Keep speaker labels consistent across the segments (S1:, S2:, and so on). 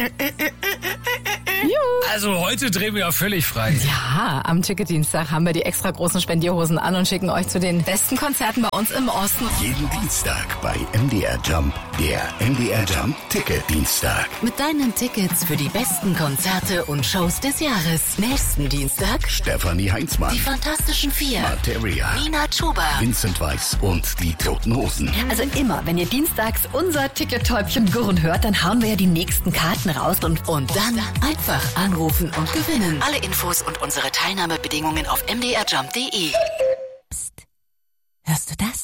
S1: Also heute drehen wir ja völlig frei.
S2: Ja, am Ticketdienstag haben wir die extra großen Spendierhosen an und schicken euch zu den besten Konzerten bei uns im Osten.
S3: Jeden Dienstag bei MDR Jump, der MDR Jump Ticketdienstag.
S4: Mit deinen Tickets für die besten Konzerte und Shows des Jahres. Nächsten Dienstag
S3: Stefanie Heinzmann,
S4: die Fantastischen Vier,
S3: Materia,
S4: Nina Chuba,
S3: Vincent Weiss und die Toten Hosen.
S5: Also immer, wenn ihr dienstags unser Ticket-Täubchen gurren hört, dann hauen wir ja die nächsten Karten raus und
S4: dann einfach anrufen und gewinnen. Alle Infos und unsere Teilnahmebedingungen auf mdrjump.de.
S6: Psst. Hörst du das?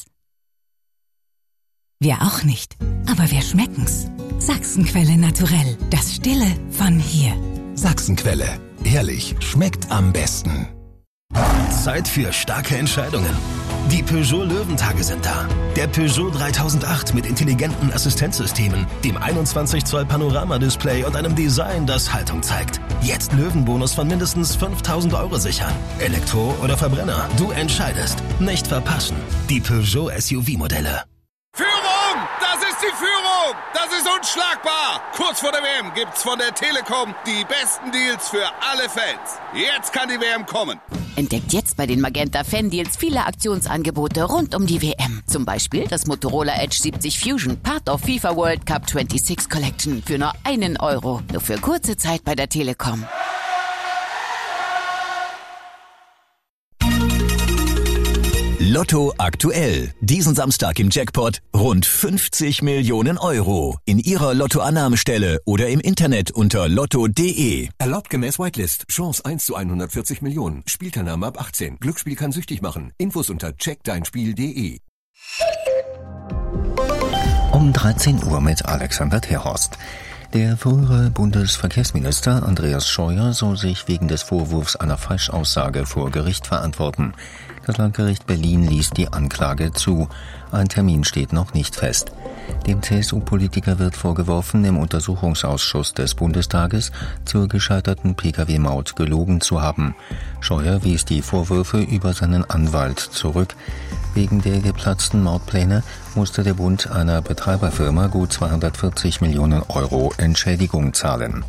S6: Wir auch nicht, aber wir schmecken's. Sachsenquelle naturell, das Stille von hier.
S7: Sachsenquelle, ehrlich, schmeckt am besten. Zeit für starke Entscheidungen. Die Peugeot Löwentage sind da. Der Peugeot 3008 mit intelligenten Assistenzsystemen, dem 21 Zoll Panoramadisplay und einem Design, das Haltung zeigt. Jetzt Löwenbonus von mindestens 5.000 € sichern. Elektro oder Verbrenner, du entscheidest. Nicht verpassen. Die Peugeot SUV-Modelle.
S8: Führung! Das ist die Führung! Das ist unschlagbar! Kurz vor der WM gibt's von der Telekom die besten Deals für alle Fans. Jetzt kann die WM kommen.
S4: Entdeckt jetzt bei den Magenta Fan Deals viele Aktionsangebote rund um die WM. Zum Beispiel das Motorola Edge 70 Fusion, Part of FIFA World Cup 26 Collection für nur €1. Nur für kurze Zeit bei der Telekom.
S9: Lotto aktuell. Diesen Samstag im Jackpot rund 50 Millionen €. In Ihrer Lottoannahmestelle oder im Internet unter lotto.de.
S10: Erlaubt gemäß Whitelist. Chance 1 zu 140 Millionen. Spielteilnahme ab 18. Glücksspiel kann süchtig machen. Infos unter checkdeinspiel.de.
S11: Um 13 Uhr mit Alexander Terhorst. Der frühere Bundesverkehrsminister Andreas Scheuer soll sich wegen des Vorwurfs einer Falschaussage vor Gericht verantworten. Das Landgericht Berlin ließ die Anklage zu. Ein Termin steht noch nicht fest. Dem CSU-Politiker wird vorgeworfen, im Untersuchungsausschuss des Bundestages zur gescheiterten Pkw-Maut gelogen zu haben. Scheuer wies die Vorwürfe über seinen Anwalt zurück. Wegen der geplatzten Mautpläne musste der Bund einer Betreiberfirma gut 240 Millionen € Entschädigung zahlen.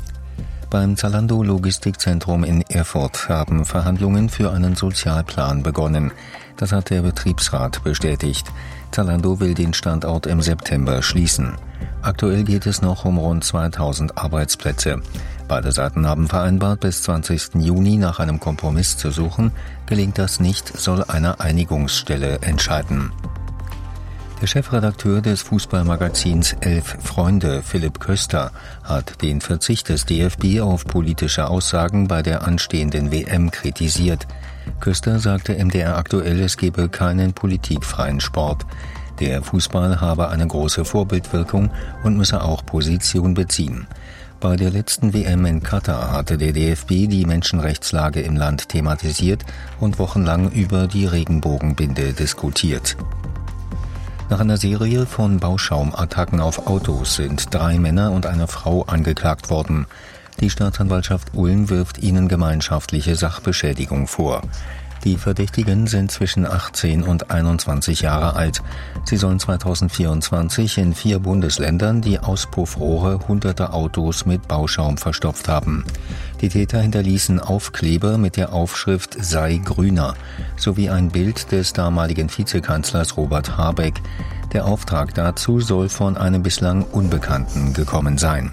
S11: Beim Zalando-Logistikzentrum in Erfurt haben Verhandlungen für einen Sozialplan begonnen. Das hat der Betriebsrat bestätigt. Zalando will den Standort im September schließen. Aktuell geht es noch um rund 2000 Arbeitsplätze. Beide Seiten haben vereinbart, bis 20. Juni nach einem Kompromiss zu suchen. Gelingt das nicht, soll eine Einigungsstelle entscheiden. Der Chefredakteur des Fußballmagazins 11 Freunde, Philipp Köster, hat den Verzicht des DFB auf politische Aussagen bei der anstehenden WM kritisiert. Köster sagte MDR aktuell, es gebe keinen politikfreien Sport. Der Fußball habe eine große Vorbildwirkung und müsse auch Position beziehen. Bei der letzten WM in Katar hatte der DFB die Menschenrechtslage im Land thematisiert und wochenlang über die Regenbogenbinde diskutiert. Nach einer Serie von Bauschaumattacken auf Autos sind 3 Männer und eine Frau angeklagt worden. Die Staatsanwaltschaft Ulm wirft ihnen gemeinschaftliche Sachbeschädigung vor. Die Verdächtigen sind zwischen 18 und 21 Jahre alt. Sie sollen 2024 in 4 Bundesländern die Auspuffrohre hunderter Autos mit Bauschaum verstopft haben. Die Täter hinterließen Aufkleber mit der Aufschrift "Sei grüner" sowie ein Bild des damaligen Vizekanzlers Robert Habeck. Der Auftrag dazu soll von einem bislang Unbekannten gekommen sein.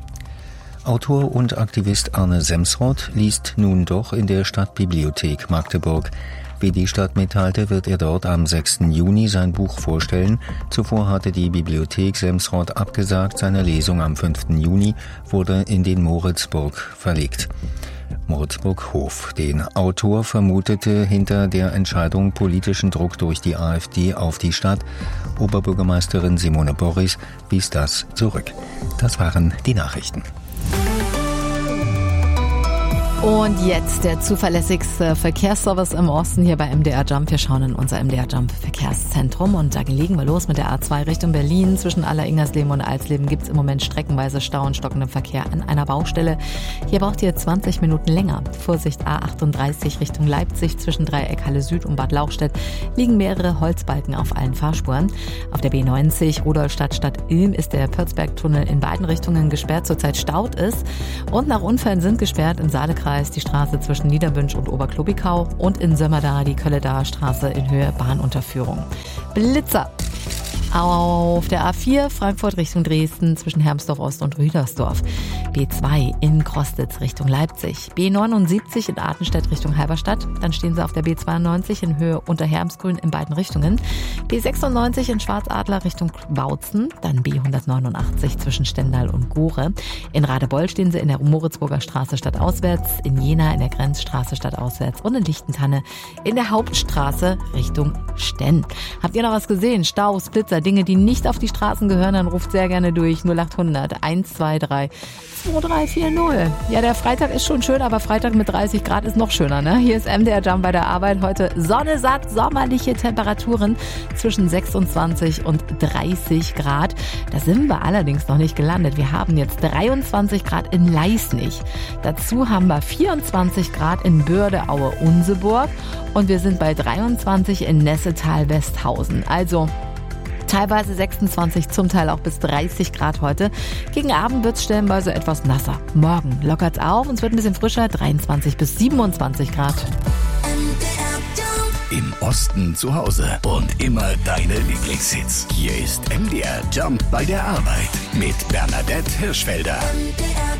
S11: Autor und Aktivist Arne Semsrott liest nun doch in der Stadtbibliothek Magdeburg. Wie die Stadt mitteilte, wird er dort am 6. Juni sein Buch vorstellen. Zuvor hatte die Bibliothek Semsrott abgesagt, seine Lesung am 5. Juni wurde in den Moritzburg verlegt. Moritzburg-Hof. Den Autor vermutete hinter der Entscheidung politischen Druck durch die AfD auf die Stadt. Oberbürgermeisterin Simone Boris wies das zurück. Das waren die Nachrichten.
S2: Und jetzt der zuverlässigste Verkehrsservice im Osten hier bei MDR Jump. Wir schauen in unser MDR Jump Verkehrszentrum und da legen wir los mit der A2 Richtung Berlin. Zwischen Alleringersleben und Alsleben gibt es im Moment streckenweise Stau und stockenden Verkehr an einer Baustelle. Hier braucht ihr 20 Minuten länger. Vorsicht A38 Richtung Leipzig zwischen Dreieck Halle Süd und Bad Lauchstädt liegen mehrere Holzbalken auf allen Fahrspuren. Auf der B90 Rudolstadt Stadt Ilm ist der Pörzbergtunnel in beiden Richtungen gesperrt, zurzeit staut ist. Und nach Unfällen sind gesperrt im Saalekreis die Straße zwischen Niederbünsch und Oberklobikau und in Sömmerda die Kölledaer Straße in Höhe Bahnunterführung. Blitzer auf der A4 Frankfurt Richtung Dresden zwischen Hermsdorf Ost und Rüdersdorf. B2 in Krostitz Richtung Leipzig. B79 in Artenstedt Richtung Halberstadt. Dann stehen sie auf der B92 in Höhe Unterhermsgrün in beiden Richtungen. B96 in Schwarzadler Richtung Bautzen. Dann B189 zwischen Stendal und Gore. In Radebeul stehen sie in der Moritzburger Straße stadtauswärts. In Jena in der Grenzstraße stadtauswärts. Und in Lichtentanne in der Hauptstraße Richtung Stenn. Habt ihr noch was gesehen? Staus, Blitzer, Dinge, die nicht auf die Straßen gehören, dann ruft sehr gerne durch 0800 123 2340. Ja, der Freitag ist schon schön, aber Freitag mit 30 Grad ist noch schöner, ne? Hier ist MDR Jump bei der Arbeit. Heute Sonne satt, sommerliche Temperaturen zwischen 26 und 30 Grad. Da sind wir allerdings noch nicht gelandet. Wir haben jetzt 23 Grad in Leisnig. Dazu haben wir 24 Grad in Börde-Aue-Unseburg und wir sind bei 23 in Nessetal-Westhausen. Also teilweise 26, zum Teil auch bis 30 Grad heute. Gegen Abend wird es stellenweise etwas nasser. Morgen lockert es auf und es wird ein bisschen frischer, 23 bis 27 Grad.
S3: Im Osten zu Hause und immer deine Lieblingshits. Hier ist MDR Jump bei der Arbeit mit Bernadette Hirschfelder.